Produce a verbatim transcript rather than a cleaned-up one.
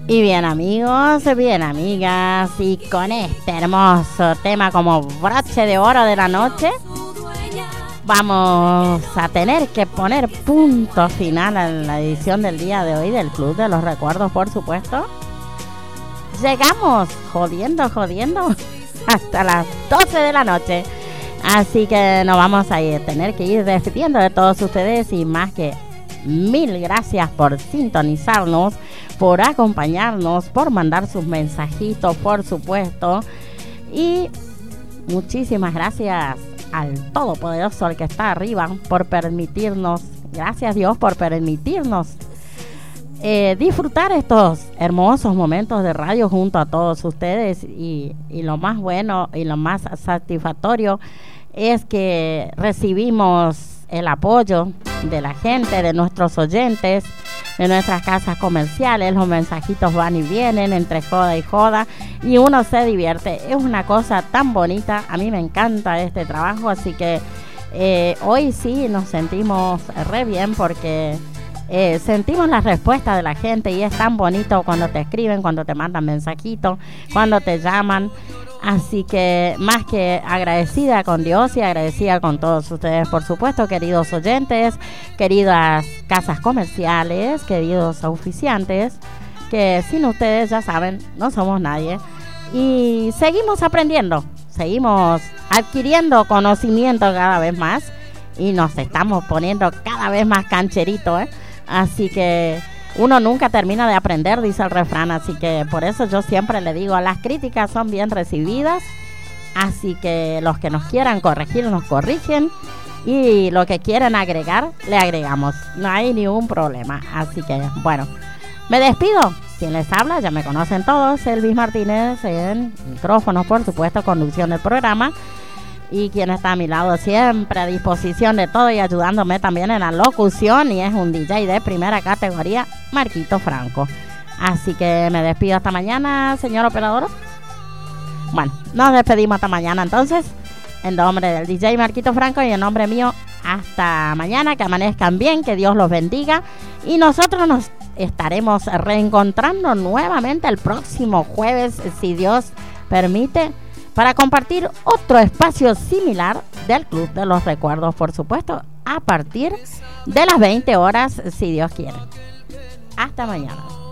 Y bien amigos, bien amigas, y con este hermoso tema como broche de oro de la noche, vamos a tener que poner punto final a la edición del día de hoy del Club de los Recuerdos, por supuesto. Llegamos jodiendo, jodiendo hasta las doce de la noche, así que nos vamos a ir, tener que ir despidiendo de todos ustedes y más que mil gracias por sintonizarnos, por acompañarnos, por mandar sus mensajitos, por supuesto. Y muchísimas gracias al Todopoderoso, al que está arriba, por permitirnos, gracias Dios por permitirnos eh, disfrutar estos hermosos momentos de radio junto a todos ustedes. Y, y lo más bueno y lo más satisfactorio es que recibimos el apoyo de la gente, de nuestros oyentes, de nuestras casas comerciales. Los mensajitos van y vienen entre joda y joda y uno se divierte. Es una cosa tan bonita. A mí me encanta este trabajo, así que eh, hoy sí nos sentimos re bien porque eh, sentimos la respuesta de la gente y es tan bonito cuando te escriben, cuando te mandan mensajitos, cuando te llaman. Así que más que agradecida con Dios y agradecida con todos ustedes, por supuesto, queridos oyentes, queridas casas comerciales, queridos auspiciantes, que sin ustedes, ya saben, no somos nadie. Y seguimos aprendiendo, seguimos adquiriendo conocimiento cada vez más y nos estamos poniendo cada vez más cancheritos, ¿eh? Así que uno nunca termina de aprender, dice el refrán, así que por eso yo siempre le digo, las críticas son bien recibidas, así que los que nos quieran corregir nos corrigen y lo que quieran agregar, le agregamos, no hay ningún problema. Así que bueno, me despido. Quien les habla, ya me conocen todos, Elvis Martínez en micrófonos, por supuesto, conducción del programa. Y quien está a mi lado siempre a disposición de todo y ayudándome también en la locución, y es un D J de primera categoría, Marquito Franco. Así que me despido hasta mañana, señor operador. Bueno, nos despedimos hasta mañana entonces, en nombre del D J Marquito Franco y en nombre mío, hasta mañana, que amanezcan bien, que Dios los bendiga, y nosotros nos estaremos reencontrando nuevamente el próximo jueves, si Dios permite, para compartir otro espacio similar del Club de los Recuerdos, por supuesto, a partir de las veinte horas, si Dios quiere. Hasta mañana.